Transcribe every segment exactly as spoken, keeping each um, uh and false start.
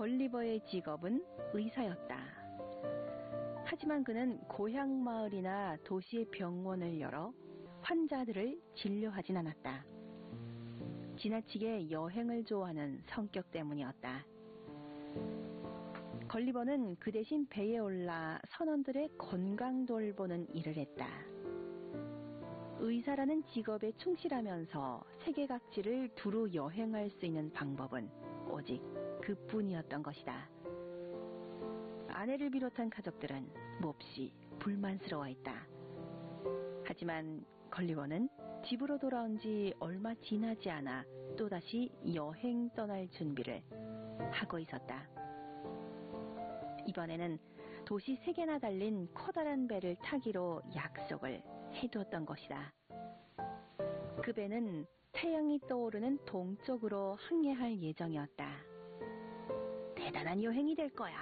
걸리버의 직업은 의사였다. 하지만 그는 고향 마을이나 도시의 병원을 열어 환자들을 진료하진 않았다. 지나치게 여행을 좋아하는 성격 때문이었다. 걸리버는 그 대신 배에 올라 선원들의 건강 돌보는 일을 했다. 의사라는 직업에 충실하면서 세계 각지를 두루 여행할 수 있는 방법은 오직 그뿐이었던 것이다. 아내를 비롯한 가족들은 몹시 불만스러워했다. 하지만 걸리버는 집으로 돌아온 지 얼마 지나지 않아 또다시 여행 떠날 준비를 하고 있었다. 이번에는 도시 세 개나 달린 커다란 배를 타기로 약속을 해두었던 것이다. 그 배는 태양이 떠오르는 동쪽으로 항해할 예정이었다. 대단한 여행이 될 거야.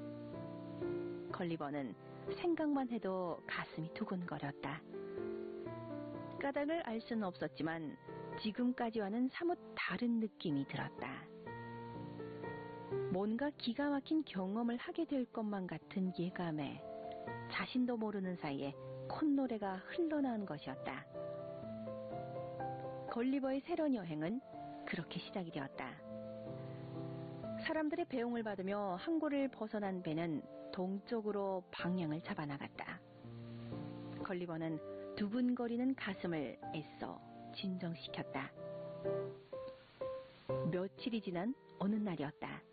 걸리버는 생각만 해도 가슴이 두근거렸다. 까닭을 알 수는 없었지만 지금까지와는 사뭇 다른 느낌이 들었다. 뭔가 기가 막힌 경험을 하게 될 것만 같은 예감에 자신도 모르는 사이에 콧노래가 흘러나온 것이었다. 걸리버의 새로운 여행은 그렇게 시작이 되었다. 사람들의 배웅을 받으며 항구를 벗어난 배는 동쪽으로 방향을 잡아나갔다. 걸리버는 두근거리는 가슴을 애써 진정시켰다. 며칠이 지난 어느 날이었다.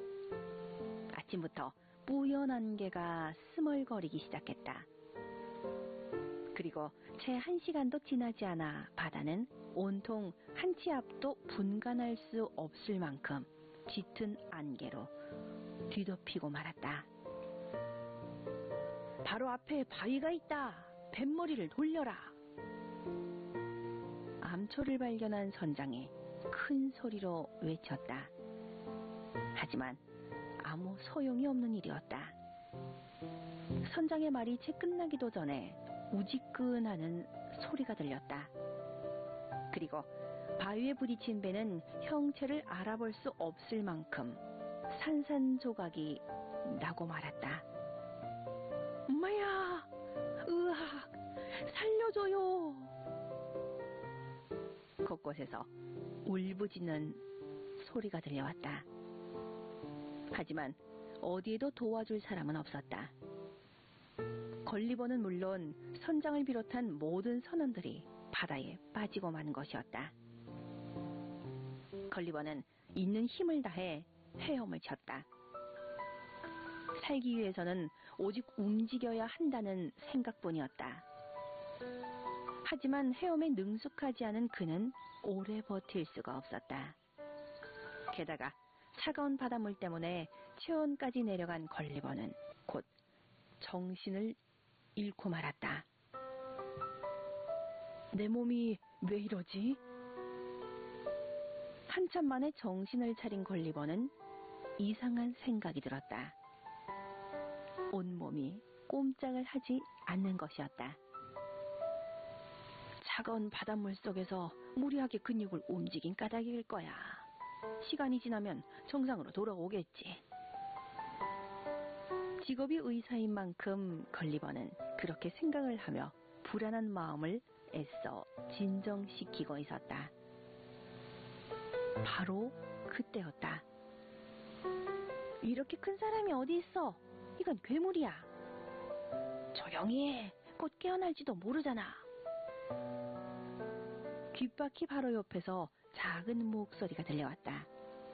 아침부터 뿌연 안개가 스멀거리기 시작했다. 그리고 채 한 시간도 지나지 않아 바다는 온통 한 치 앞도 분간할 수 없을 만큼 짙은 안개로 뒤덮이고 말았다. 바로 앞에 바위가 있다. 뱃머리를 돌려라. 암초를 발견한 선장이 큰 소리로 외쳤다. 하지만 아무 소용이 없는 일이었다. 선장의 말이 채 끝나기도 전에 우지끈하는 소리가 들렸다. 그리고 바위에 부딪힌 배는 형체를 알아볼 수 없을 만큼 산산조각이 나고 말았다. 엄마야! 으악! 살려줘요! 곳곳에서 울부짖는 소리가 들려왔다. 하지만 어디에도 도와줄 사람은 없었다. 걸리버는 물론 선장을 비롯한 모든 선원들이 바다에 빠지고 만 것이었다. 걸리버는 있는 힘을 다해 헤엄을 쳤다. 살기 위해서는 오직 움직여야 한다는 생각뿐이었다. 하지만 헤엄에 능숙하지 않은 그는 오래 버틸 수가 없었다. 게다가 차가운 바닷물 때문에 체온까지 내려간 걸리버는 곧 정신을 잃고 말았다. 내 몸이 왜 이러지? 한참 만에 정신을 차린 걸리버는 이상한 생각이 들었다. 온몸이 꼼짝을 하지 않는 것이었다. 차가운 바닷물 속에서 무리하게 근육을 움직인 까닭일 거야. 시간이 지나면 정상으로 돌아오겠지. 직업이 의사인 만큼 걸리버는 그렇게 생각을 하며 불안한 마음을 애써 진정시키고 있었다. 바로 그때였다. 이렇게 큰 사람이 어디 있어? 이건 괴물이야. 조용히 해. 곧 깨어날지도 모르잖아. 귓바퀴 바로 옆에서 작은 목소리가 들려왔다.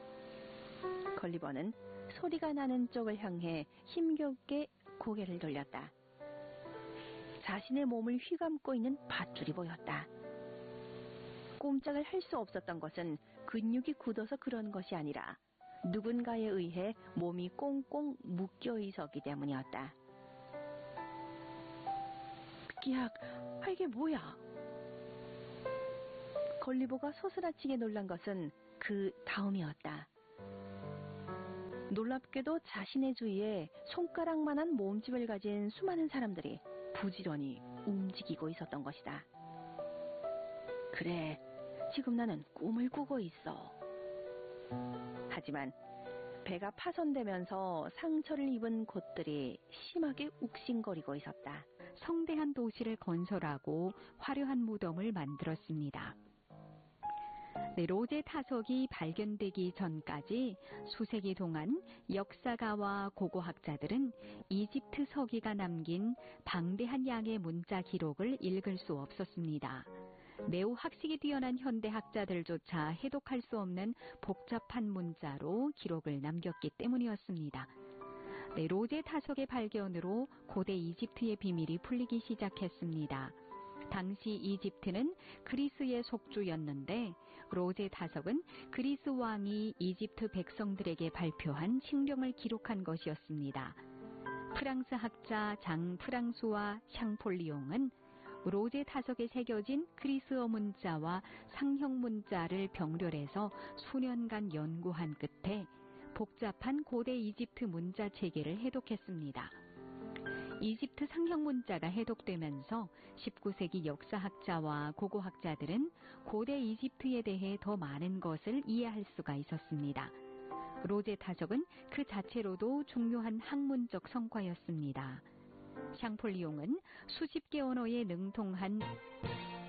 걸리버는 소리가 나는 쪽을 향해 힘겹게 고개를 돌렸다. 자신의 몸을 휘감고 있는 밧줄이 보였다. 꼼짝을 할 수 없었던 것은 근육이 굳어서 그런 것이 아니라 누군가에 의해 몸이 꽁꽁 묶여 있었기 때문이었다. 기악, 이게 뭐야? 걸리버가 소스라치게 놀란 것은 그 다음이었다. 놀랍게도 자신의 주위에 손가락만한 몸집을 가진 수많은 사람들이 부지런히 움직이고 있었던 것이다. 그래, 지금 나는 꿈을 꾸고 있어. 하지만 배가 파손되면서 상처를 입은 곳들이 심하게 욱신거리고 있었다. 성대한 도시를 건설하고 화려한 무덤을 만들었습니다. 네, 로제 타석이 발견되기 전까지 수세기 동안 역사가와 고고학자들은 이집트 서기가 남긴 방대한 양의 문자 기록을 읽을 수 없었습니다. 매우 학식이 뛰어난 현대 학자들조차 해독할 수 없는 복잡한 문자로 기록을 남겼기 때문이었습니다. 네, 로제 타석의 발견으로 고대 이집트의 비밀이 풀리기 시작했습니다. 당시 이집트는 그리스의 속주였는데 로제 타석은 그리스 왕이 이집트 백성들에게 발표한 칙령을 기록한 것이었습니다. 프랑스 학자 장 프랑수와 샹폴리옹은 로제 타석에 새겨진 그리스어 문자와 상형 문자를 병렬해서 수년간 연구한 끝에 복잡한 고대 이집트 문자 체계를 해독했습니다. 이집트 상형 문자가 해독되면서 십구 세기 역사학자와 고고학자들은 고대 이집트에 대해 더 많은 것을 이해할 수가 있었습니다. 로제 타석은 그 자체로도 중요한 학문적 성과였습니다. 샹폴리옹은 수십 개 언어에 능통한